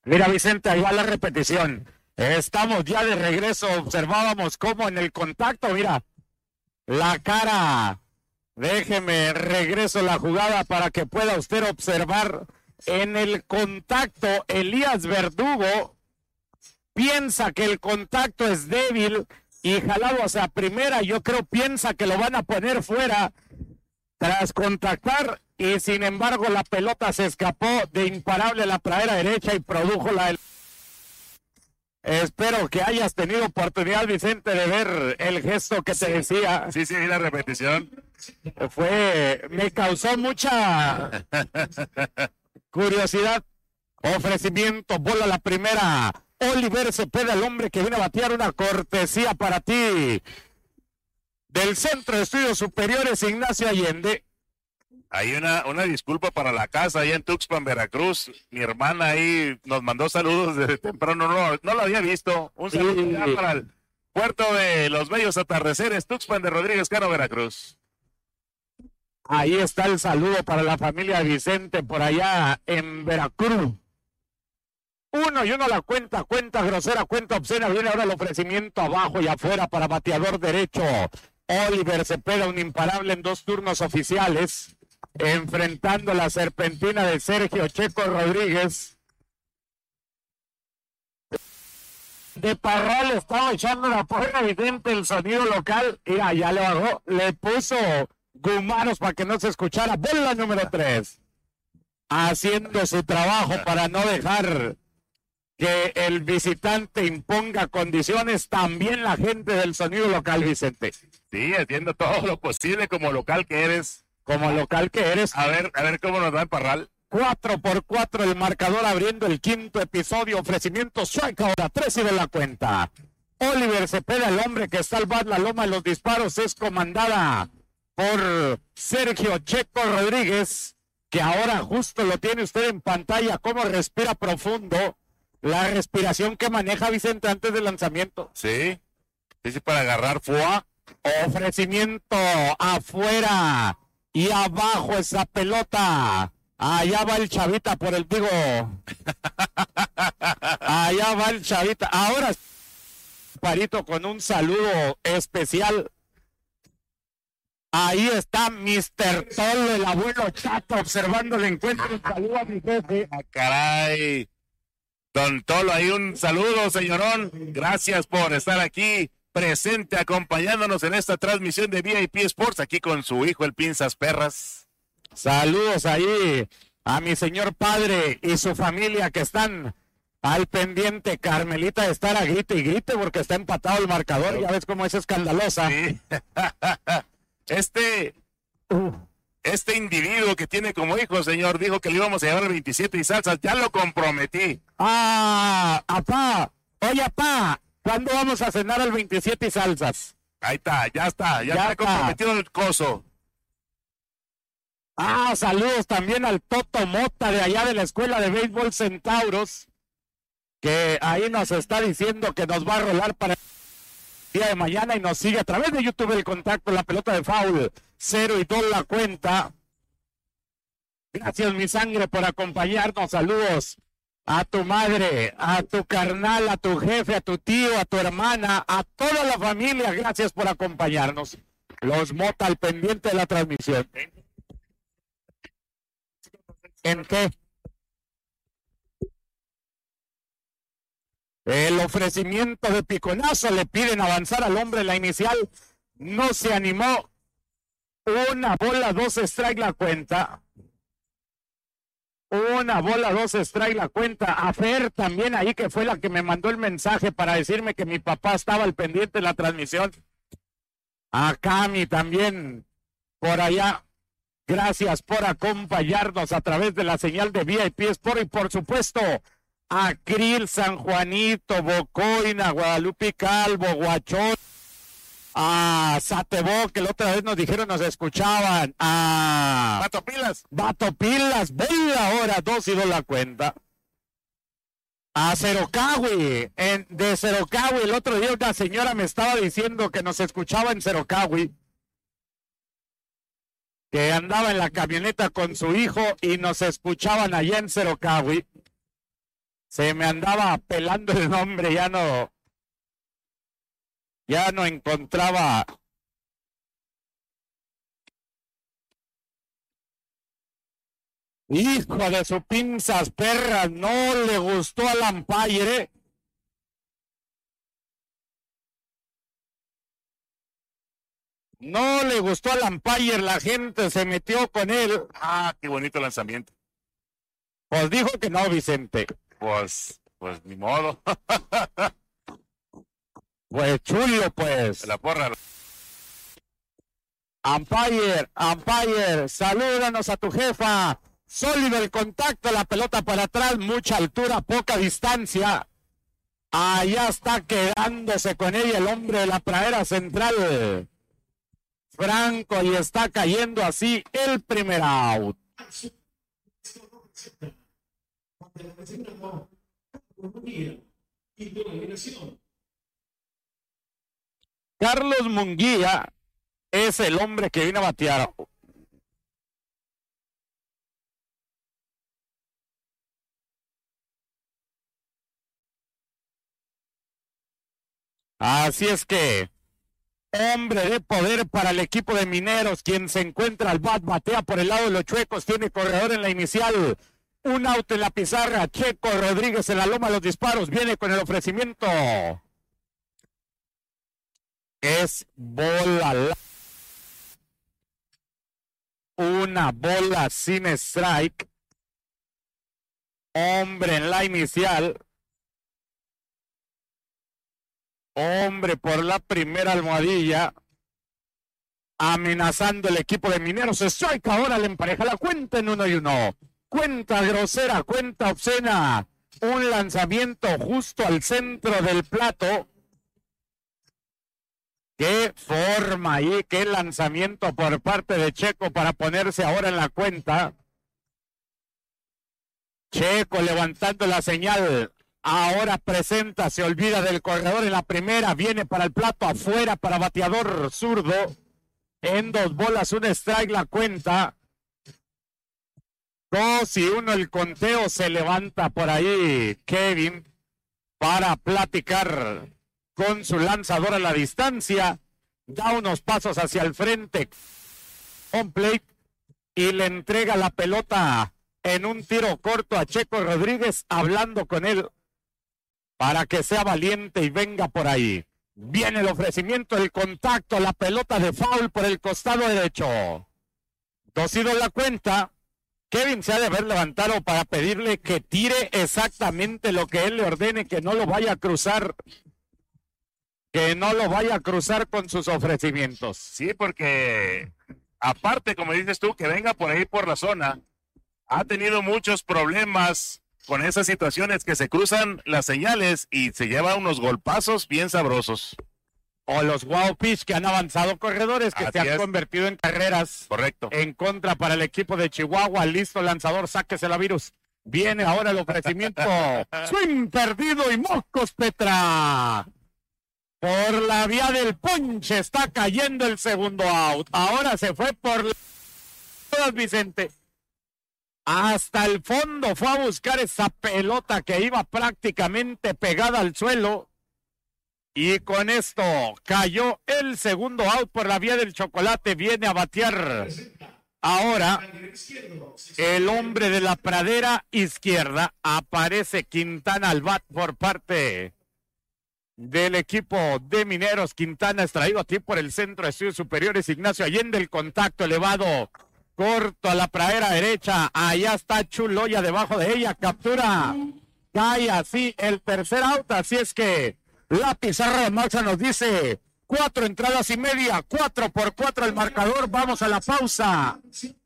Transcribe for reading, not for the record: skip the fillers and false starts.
Mira, Vicente, ahí va la repetición. Estamos ya de regreso. Observábamos cómo en el contacto, mira, la cara. Déjeme, regreso la jugada para que pueda usted observar. En el contacto, Elías Verdugo piensa que el contacto es débil y jalado hacia primera. Yo creo piensa que lo van a poner fuera tras contactar y sin embargo la pelota se escapó de imparable la pradera derecha y produjo la... Espero que hayas tenido oportunidad, Vicente, de ver el gesto que te decía. Sí, la repetición. Me causó mucha curiosidad. Ofrecimiento, bola la primera. Oliver Cepeda, el hombre que viene a batear, una cortesía para ti. Del Centro de Estudios Superiores Ignacio Allende. Hay una disculpa para la casa allá en Tuxpan, Veracruz. Mi hermana ahí nos mandó saludos desde temprano, no lo había visto. Un saludo para el puerto de los bellos atardeceres, Tuxpan de Rodríguez Cano, Veracruz. Ahí está el saludo para la familia Vicente por allá en Veracruz. Uno la cuenta grosera, cuenta obscena. Viene ahora el ofrecimiento abajo y afuera para bateador derecho. Oliver Cepeda, un imparable en 2 turnos oficiales. Enfrentando la serpentina de Sergio Checo Rodríguez. De Parral estaba echando la porra, Vicente, el sonido local. Mira, ya le bajó, le puso gumaros para que no se escuchara. Bola número 3. Haciendo su trabajo para no dejar que el visitante imponga condiciones. También la gente del sonido local, Vicente. Sí, haciendo todo lo posible como local que eres. Como local que eres. A ver cómo nos da el Parral. 4-4 el marcador abriendo el 5º episodio. Ofrecimiento strike ahora, 3 y de la cuenta. Oliver Cepeda, el hombre que está al bat, la loma de los disparos es comandada por Sergio Checo Rodríguez, que ahora justo lo tiene usted en pantalla, cómo respira profundo, la respiración que maneja Vicente antes del lanzamiento. Sí, para agarrar fuá. Ofrecimiento afuera y abajo esa pelota. Allá va el Chavita por el digo. Allá va el Chavita. Ahora Parito con un saludo especial. Ahí está Mr. Tolo, el abuelo Chato, observando el encuentro. Un saludo a mi jefe. ¡Ah, caray! Don Tolo, ahí un saludo, señorón. Gracias por estar aquí presente, acompañándonos en esta transmisión de VIP Sports, aquí con su hijo, el Pinzas Perras. Saludos ahí a mi señor padre y su familia que están al pendiente. Carmelita de estar a grite y grite porque está empatado el marcador. Ya ves cómo es escandalosa. Sí. Este individuo que tiene como hijo, señor, dijo que le íbamos a llevar 27 y salsas. Ya lo comprometí. Apá. Oye, apá, ¿cuándo vamos a cenar el 27 y salsas? Ahí está, ya está comprometido el coso. Saludos también al Toto Mota de allá de la Escuela de Béisbol Centauros, que ahí nos está diciendo que nos va a rolar para el día de mañana y nos sigue a través de YouTube el contacto, la pelota de foul, 0-2 la cuenta. Gracias, mi sangre, por acompañarnos. Saludos a tu madre, a tu carnal, a tu jefe, a tu tío, a tu hermana, a toda la familia. Gracias por acompañarnos. Los Mota al pendiente de la transmisión. ¿En qué? El ofrecimiento de piconazo, le piden avanzar al hombre en la inicial, no se animó. 1 bola, 2 strike la cuenta. 1 bola, 2 strike la cuenta. A Fer también ahí, que fue la que me mandó el mensaje para decirme que mi papá estaba al pendiente de la transmisión. A Cami también por allá. Gracias por acompañarnos a través de la señal de VIP Sport y por supuesto a Krill, San Juanito, Bocoina, Guadalupe Calvo, Guachón, a Satebó, que la otra vez nos dijeron nos escuchaban, a Bato Pilas, bola ahora, 2-2 la cuenta. A Cerocahui, de Cerocahui, el otro día una señora me estaba diciendo que nos escuchaba en Cerocahui, que andaba en la camioneta con su hijo y nos escuchaban allá en Cerocahui. Se me andaba pelando el nombre, ya no encontraba. Hijo de sus pinzas perras, no le gustó al umpire, No le gustó al umpire, la gente se metió con él. Ah, qué bonito lanzamiento. Pues dijo que no, Vicente. Pues ni modo. Pues chulo, pues. La porra. Umpire, salúdanos a tu jefa. Sólido el contacto, la pelota para atrás, mucha altura, poca distancia. Allá está quedándose con ella el hombre de la pradera central, Franco, y está cayendo así el primer out. Carlos Munguía es el hombre que viene a batear. Así es que, hombre de poder para el equipo de Mineros, quien se encuentra al bat, batea por el lado de los chuecos, tiene corredor en la inicial, un auto en la pizarra, Checo Rodríguez en la loma de los disparos, viene con el ofrecimiento. Es bola, una bola sin strike, hombre en la inicial. Hombre por la primera almohadilla, amenazando el equipo de Mineros. Strike, ahora le empareja la cuenta en 1-1. Cuenta grosera, cuenta obscena. Un lanzamiento justo al centro del plato. Qué forma ahí, qué lanzamiento por parte de Checo para ponerse ahora en la cuenta. Checo levantando la señal. Ahora presenta, se olvida del corredor en la primera, viene para el plato afuera para bateador zurdo. En 2 bolas, un strike la cuenta. 2-1 el conteo, se levanta por ahí Kevin para platicar con su lanzador a la distancia. Da unos pasos hacia el frente, on plate, y le entrega la pelota en un tiro corto a Checo Rodríguez, hablando con él para que sea valiente y venga por ahí. Viene el ofrecimiento, el contacto, la pelota de foul por el costado derecho. 2-2 la cuenta. Kevin se ha de haber levantado para pedirle que tire exactamente lo que él le ordene, que no lo vaya a cruzar. Que no lo vaya a cruzar con sus ofrecimientos. Sí, porque aparte, como dices tú, que venga por ahí por la zona, ha tenido muchos problemas con esas situaciones que se cruzan las señales y se lleva unos golpazos bien sabrosos. O los wow pitch que han avanzado corredores que se han convertido en carreras. Correcto. En contra para el equipo de Chihuahua. Listo lanzador, sáquese la virus. Viene ahora el ofrecimiento. Swing perdido y moscos, Petra. Por la vía del ponche está cayendo el segundo out. Ahora se fue por las Vicente. Hasta el fondo fue a buscar esa pelota que iba prácticamente pegada al suelo. Y con esto cayó el segundo out por la vía del chocolate. Viene a batear ahora el hombre de la pradera izquierda. Aparece Quintana al bat por parte del equipo de Mineros. Quintana es traído aquí por el Centro de Estudios Superiores Ignacio Allende. El contacto elevado corto a la pradera derecha. Allá está Chuloya debajo de ella. Captura. Cae así el tercer out. Así es que la pizarra de Maxa nos dice 4 entradas y media. 4-4 el marcador. Vamos a la pausa.